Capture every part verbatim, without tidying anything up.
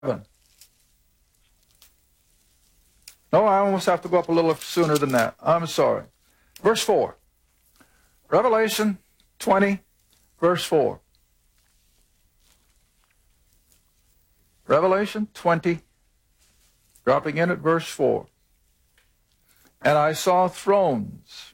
No, I almost have to go up a little sooner than that. I'm sorry. Verse four. Revelation twenty, verse four. Revelation twenty, dropping in at verse four. And I saw thrones,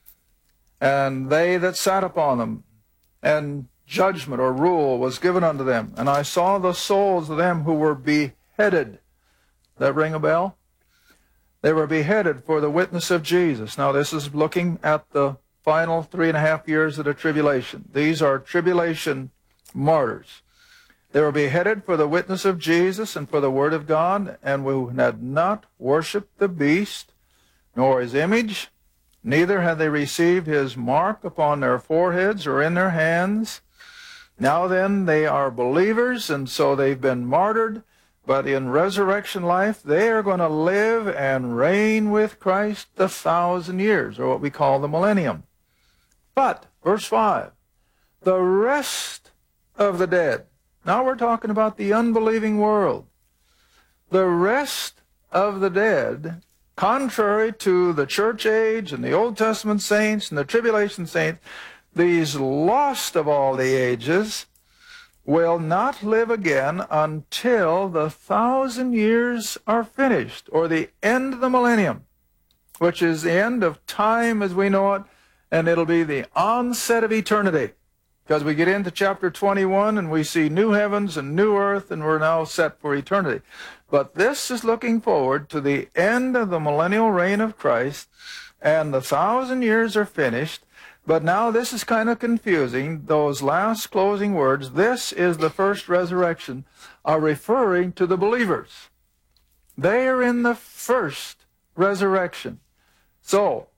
and they that sat upon them, and judgment or rule was given unto them. And I saw the souls of them who were beheaded. That ring a bell? They were beheaded for the witness of Jesus. Now this is looking at the final three and a half years of the tribulation. These are tribulation martyrs. They were beheaded for the witness of Jesus and for the word of God, and who had not worshipped the beast, nor his image, neither had they received his mark upon their foreheads or in their hands. Now then, they are believers, and so they've been martyred, but in resurrection life, they are going to live and reign with Christ a thousand years, or what we call the millennium. But, verse five, the rest of the dead. Now we're talking about the unbelieving world. The rest of the dead, contrary to the church age and the Old Testament saints and the tribulation saints, these lost of all the ages will not live again until the thousand years are finished, or the end of the millennium, which is the end of time as we know it, and it'll be the onset of eternity. Because we get into chapter twenty-one and we see new heavens and new earth, and we're now set for eternity. But this is looking forward to the end of the millennial reign of Christ, and the thousand years are finished. But now this is kind of confusing. Those last closing words, this is the first resurrection, are referring to the believers. They are in the first resurrection. So,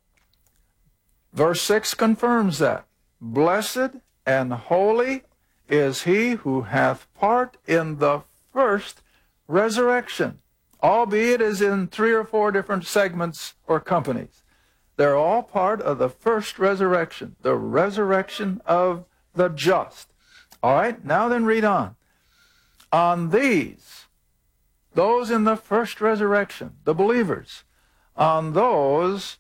verse six confirms that. Blessed and holy is he who hath part in the first resurrection, albeit as in three or four different segments or companies. They're all part of the first resurrection, the resurrection of the just. All right, now then read on. On these, those in the first resurrection, the believers, on those,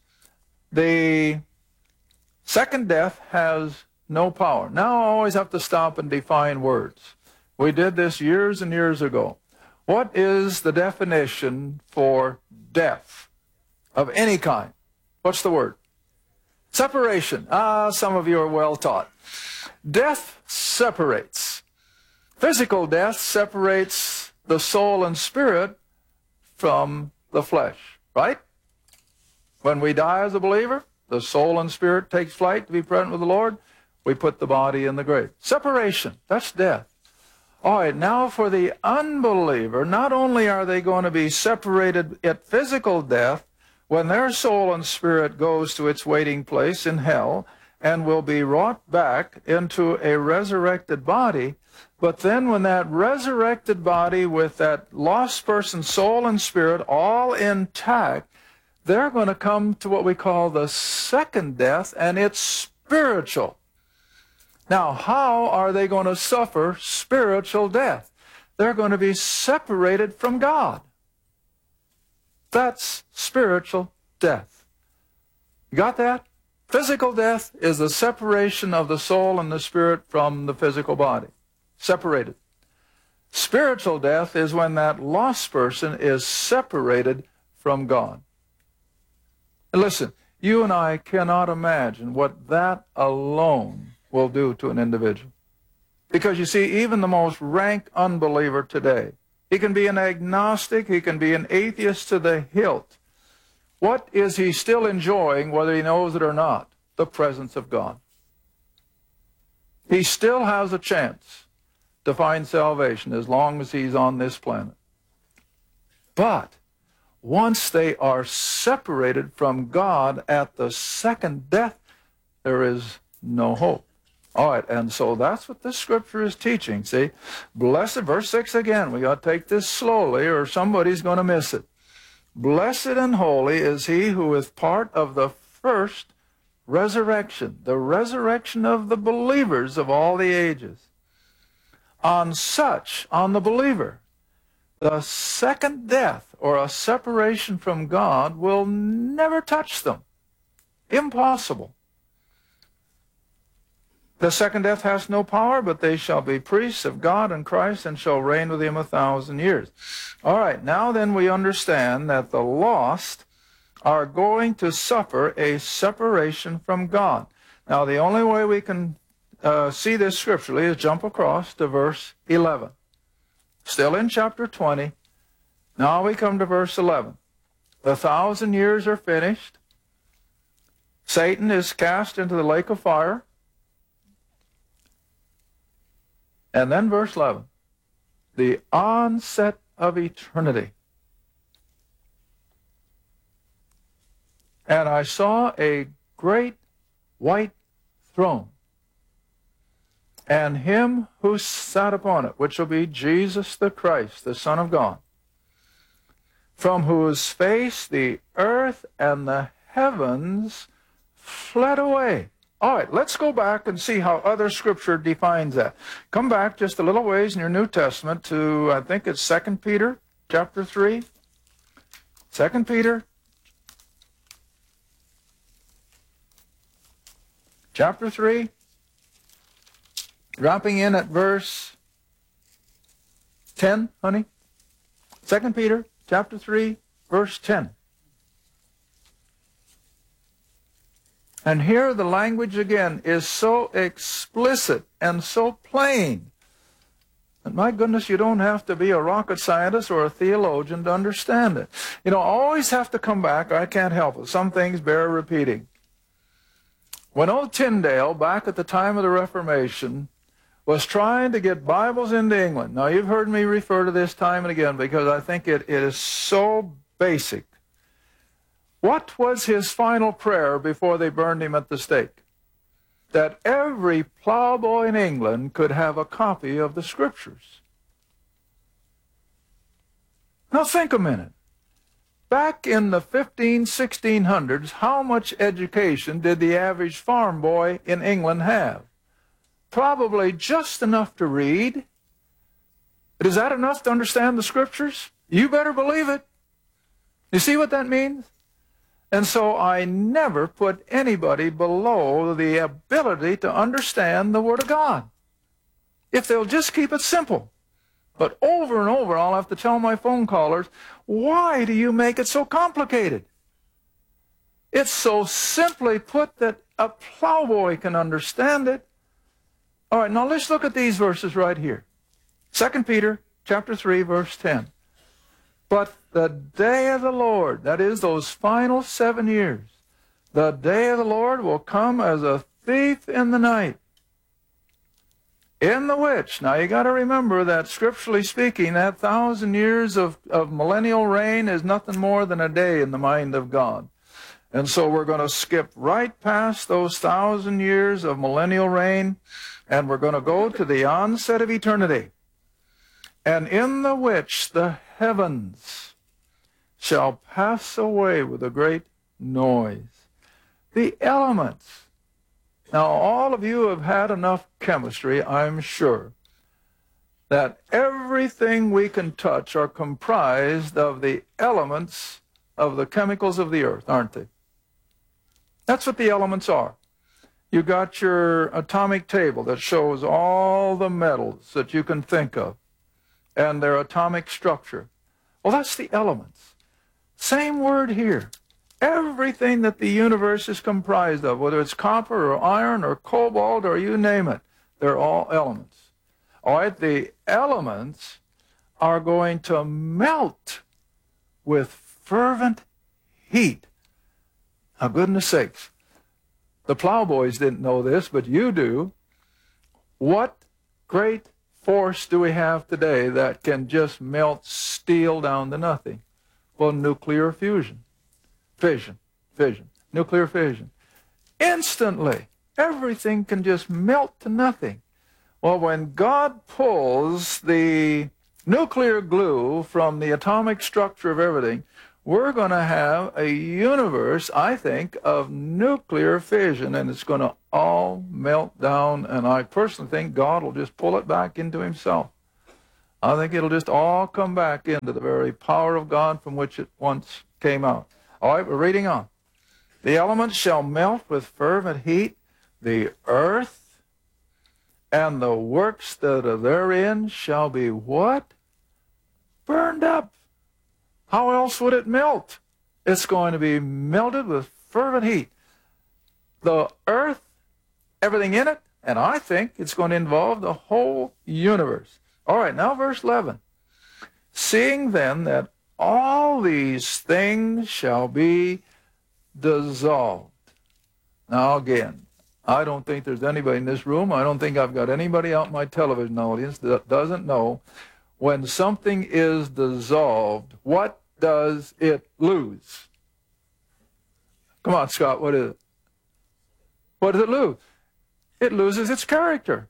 the second death has no power. Now I always have to stop and define words. We did this years and years ago. What is the definition for death of any kind? What's the word? Separation. Ah, some of you are well taught. Death separates. Physical death separates the soul and spirit from the flesh, right? When we die as a believer, the soul and spirit takes flight to be present with the Lord. We put the body in the grave. Separation, that's death. All right, now for the unbeliever, not only are they going to be separated at physical death, when their soul and spirit goes to its waiting place in hell and will be wrought back into a resurrected body, but then when that resurrected body with that lost person's soul and spirit all intact, they're going to come to what we call the second death, and it's spiritual. Now, how are they going to suffer spiritual death? They're going to be separated from God. That's spiritual death. You got that? Physical death is the separation of the soul and the spirit from the physical body. Separated. Spiritual death is when that lost person is separated from God. And listen, you and I cannot imagine what that alone will do to an individual. Because you see, even the most rank unbeliever today, he can be an agnostic, he can be an atheist to the hilt. What is he still enjoying, whether he knows it or not? The presence of God. He still has a chance to find salvation as long as he's on this planet. But once they are separated from God at the second death, there is no hope. All right, and so that's what this scripture is teaching. See, blessed, verse six again, we got to take this slowly or somebody's going to miss it. Blessed and holy is he who is part of the first resurrection, the resurrection of the believers of all the ages. On such, on the believer, the second death or a separation from God will never touch them. Impossible. The second death has no power, but they shall be priests of God and Christ and shall reign with him a thousand years. All right, now then we understand that the lost are going to suffer a separation from God. Now the only way we can uh, see this scripturally is jump across to verse eleven. Still in chapter twenty. Now we come to verse eleven. The thousand years are finished. Satan is cast into the lake of fire. And then verse eleven, the onset of eternity. And I saw a great white throne, and him who sat upon it, which will be Jesus the Christ, the Son of God, from whose face the earth and the heavens fled away. All right, let's go back and see how other Scripture defines that. Come back just a little ways in your New Testament to, I think it's Second Peter chapter three. Second Peter chapter three, dropping in at verse ten, honey. Second Peter chapter three, verse ten. And here the language again is so explicit and so plain. And my goodness, you don't have to be a rocket scientist or a theologian to understand it. You know, I always have to come back. I can't help it. Some things bear repeating. When old Tyndale, back at the time of the Reformation, was trying to get Bibles into England. Now, you've heard me refer to this time and again because I think it, it is so basic. What was his final prayer before they burned him at the stake? That every plowboy in England could have a copy of the Scriptures. Now think a minute. Back in the fifteen, sixteen hundreds, how much education did the average farm boy in England have? Probably just enough to read. But is that enough to understand the Scriptures? You better believe it. You see what that means? And so I never put anybody below the ability to understand the Word of God, if they'll just keep it simple. But over and over, I'll have to tell my phone callers, why do you make it so complicated? It's so simply put that a plowboy can understand it. All right, now let's look at these verses right here. Second Peter chapter three, verse ten. But the day of the Lord, that is those final seven years, the day of the Lord will come as a thief in the night, in the which, now you got to remember that scripturally speaking, that thousand years of, of millennial reign is nothing more than a day in the mind of God. And so we're going to skip right past those thousand years of millennial reign, and we're going to go to the onset of eternity. And in the which the heavens shall pass away with a great noise. The elements. Now, all of you have had enough chemistry, I'm sure, that everything we can touch are comprised of the elements of the chemicals of the earth, aren't they? That's what the elements are. You got your atomic table that shows all the metals that you can think of and their atomic structure. Well, that's the elements. Same word here. Everything that the universe is comprised of, whether it's copper or iron or cobalt or you name it, they're all elements. All right, the elements are going to melt with fervent heat. Now, goodness sakes, the plowboys didn't know this, but you do. What great force do we have today that can just melt steel down to nothing? Well, nuclear fusion. Fission, fission, nuclear fission. Instantly, everything can just melt to nothing. Well, when God pulls the nuclear glue from the atomic structure of everything, we're going to have a universe, I think, of nuclear fission, and it's going to all melt down, and I personally think God will just pull it back into himself. I think it'll just all come back into the very power of God from which it once came out. All right, we're reading on. The elements shall melt with fervent heat, the earth and the works that are therein shall be what? Burned up. How else would it melt? It's going to be melted with fervent heat. The earth, everything in it, and I think it's going to involve the whole universe. All right, now verse eleven. Seeing then that all these things shall be dissolved. Now again, I don't think there's anybody in this room, I don't think I've got anybody out in my television audience that doesn't know when something is dissolved, what does it lose? Come on, Scott, what is it? What does it lose? It loses its character.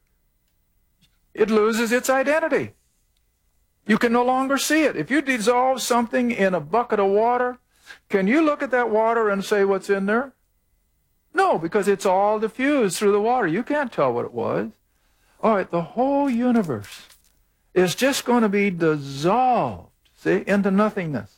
It loses its identity. You can no longer see it. If you dissolve something in a bucket of water, can you look at that water and say what's in there? No, because it's all diffused through the water. You can't tell what it was. All right, the whole universe is just going to be dissolved, see, into nothingness.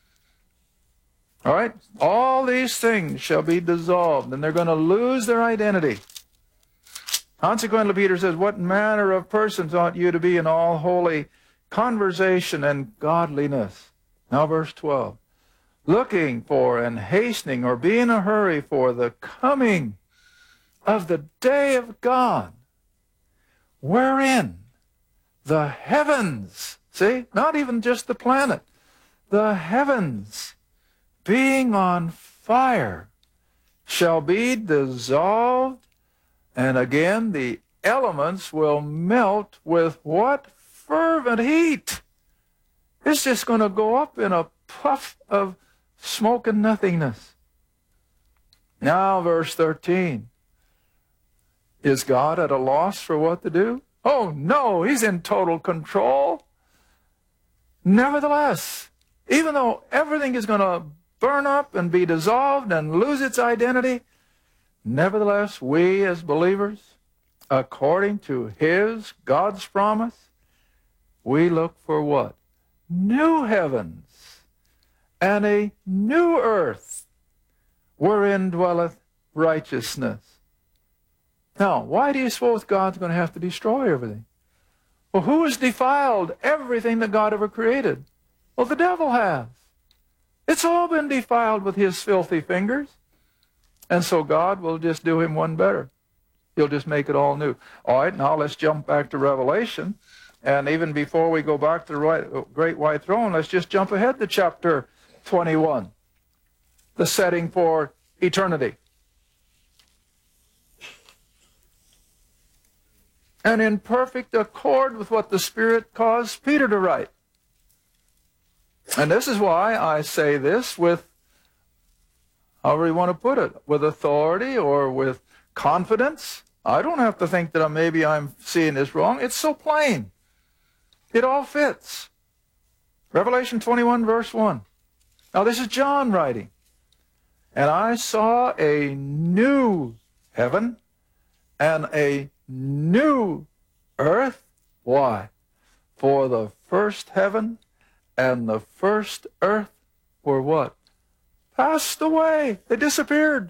All right, all these things shall be dissolved, and they're going to lose their identity. Consequently, Peter says, what manner of persons ought you to be in all holy conversation and godliness? Now verse twelve. Looking for and hastening or be in a hurry for the coming of the day of God, wherein the heavens, see, not even just the planet, the heavens being on fire shall be dissolved, and again the elements will melt with what? Fervent heat. It's just going to go up in a puff of smoke and nothingness. Now verse thirteen. Is God at a loss for what to do? Oh no, he's in total control. Nevertheless, even though everything is going to burn up and be dissolved and lose its identity, nevertheless, we as believers, according to his, God's promise, we look for what? New heavens and a new earth wherein dwelleth righteousness. Now, why do you suppose God's going to have to destroy everything? Well, who has defiled everything that God ever created? Well, the devil has. It's all been defiled with his filthy fingers. And so God will just do him one better. He'll just make it all new. All right, now let's jump back to Revelation. And even before we go back to the great white throne, let's just jump ahead to chapter twenty-one, the setting for eternity. And in perfect accord with what the Spirit caused Peter to write. And this is why I say this with, however you want to put it, with authority or with confidence. I don't have to think that maybe I'm seeing this wrong. It's so plain. It all fits. Revelation twenty-one, verse one. Now this is John writing. And I saw a new heaven and a new earth. Why? For the first heaven and the first earth were what? Passed away. They disappeared.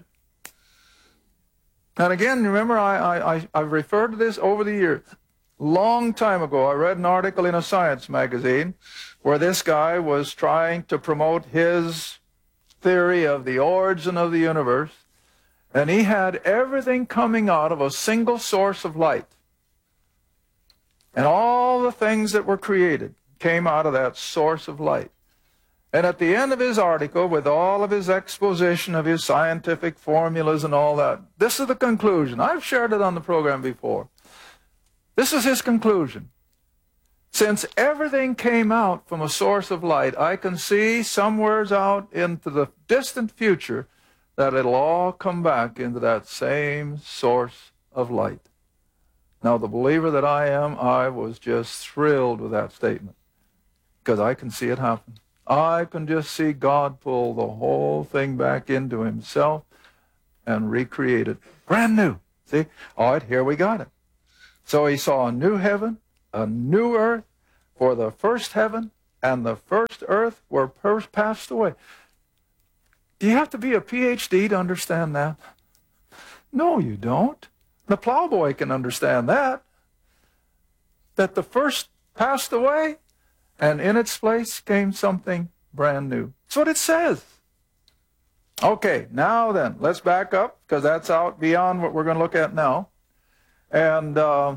And again, remember, I, I, I've referred to this over the years. Long time ago, I read an article in a science magazine where this guy was trying to promote his theory of the origin of the universe, and he had everything coming out of a single source of light. And all the things that were created came out of that source of light. And at the end of his article, with all of his exposition of his scientific formulas and all that, this is the conclusion. I've shared it on the program before. This is his conclusion. Since everything came out from a source of light, I can see somewheres out into the distant future that it'll all come back into that same source of light. Now, the believer that I am, I was just thrilled with that statement because I can see it happen. I can just see God pull the whole thing back into himself and recreate it brand new. See? All right, here we got it. So he saw a new heaven, a new earth, For the first heaven and the first earth were first passed away. Do you have to be a P H D to understand that? No, you don't. The plowboy can understand that. That the first passed away, and in its place came something brand new. That's what it says. Okay, now then, let's back up, because that's out beyond what we're going to look at now. And uh,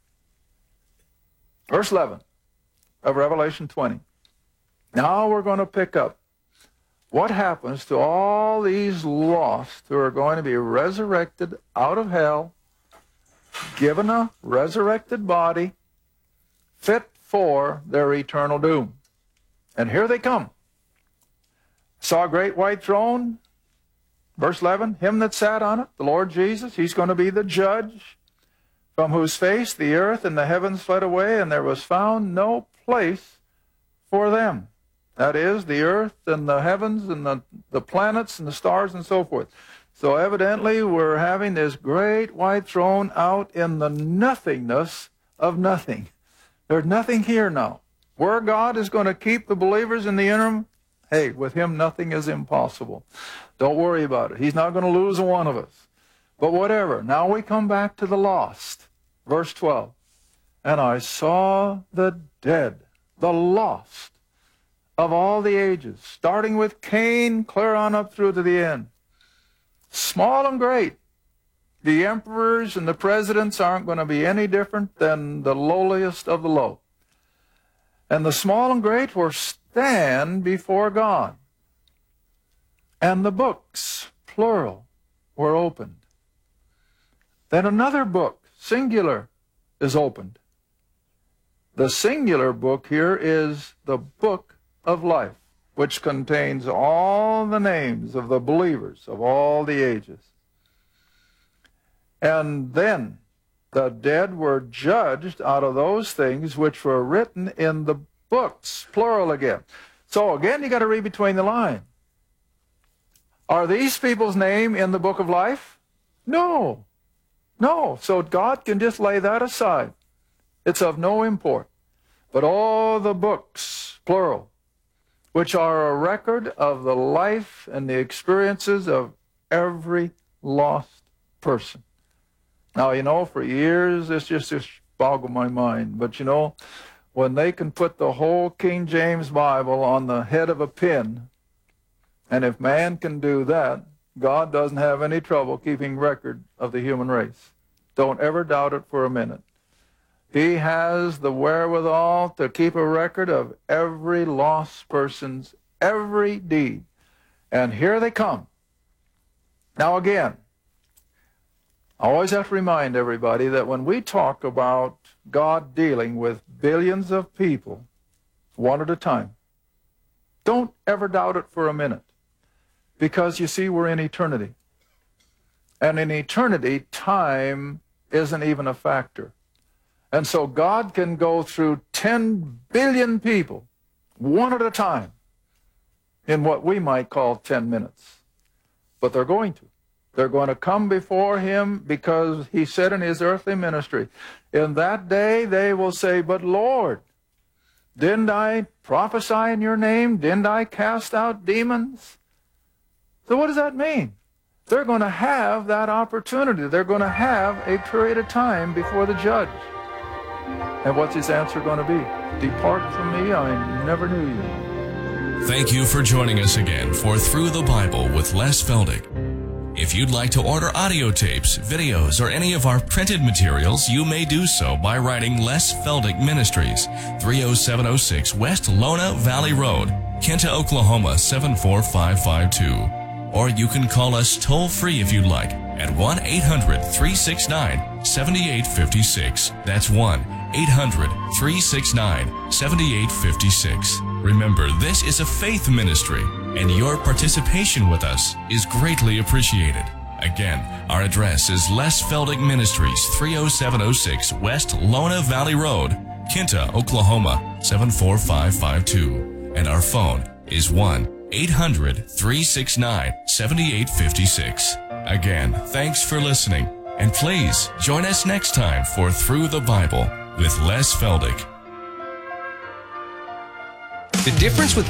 verse eleven of Revelation twenty. Now we're going to pick up what happens to all these lost who are going to be resurrected out of hell, given a resurrected body, fit for their eternal doom. And here they come. Saw a great white throne, verse eleven, him that sat on it, the Lord Jesus, he's going to be the judge, from whose face the earth and the heavens fled away, and there was found no place for them. That is, the earth and the heavens and the, the planets and the stars and so forth. So evidently we're having this great white throne out in the nothingness of nothing. There's nothing here now. Where God is going to keep the believers in the interim, hey, with him nothing is impossible. Don't worry about it. He's not going to lose one of us. But whatever. Now we come back to the lost. Verse twelve. And I saw the dead, the lost, of all the ages, starting with Cain, clear on up through to the end. Small and great. The emperors and the presidents aren't going to be any different than the lowliest of the low. And the small and great will stand before God. And the books, plural, were opened. Then another book, singular, is opened. The singular book here is the book of life, which contains all the names of the believers of all the ages. And then the dead were judged out of those things which were written in the books, plural again. So again, you got to read between the lines. Are these people's name in the book of life? No. No. So God can just lay that aside. It's of no import. But all the books, plural, which are a record of the life and the experiences of every lost person. Now, you know, for years, this just, just boggled my mind. But, you know, when they can put the whole King James Bible on the head of a pin, and if man can do that, God doesn't have any trouble keeping record of the human race. Don't ever doubt it for a minute. He has the wherewithal to keep a record of every lost person's every deed. And here they come. Now again, I always have to remind everybody that when we talk about God dealing with billions of people, one at a time, don't ever doubt it for a minute. Because you see, we're in eternity. And in eternity, time isn't even a factor. And so God can go through ten billion people, one at a time, in what we might call ten minutes. But they're going to. They're going to come before him because he said in his earthly ministry, in that day they will say, but Lord, didn't I prophesy in your name? Didn't I cast out demons? So what does that mean? They're going to have that opportunity. They're going to have a period of time before the judge. And what's his answer going to be? Depart from me, I never knew you. Thank you for joining us again for Through the Bible with Les Feldick. If you'd like to order audio tapes, videos, or any of our printed materials, you may do so by writing Les Feldick Ministries, three oh seven oh six West Lona Valley Road, Kinta, Oklahoma seven four five five two. Or you can call us toll-free if you'd like at one eight hundred, three six nine, seven eight five six. That's one eight hundred, three six nine, seven eight five six. Remember, this is a faith ministry, and your participation with us is greatly appreciated. Again, our address is Les Feldick Ministries, three oh seven oh six West Lona Valley Road, Kinta, Oklahoma seven four five five two. And our phone is one eight hundred, three six nine, seven eight five six. Again, thanks for listening, and please join us next time for Through the Bible with Les Feldick. The difference with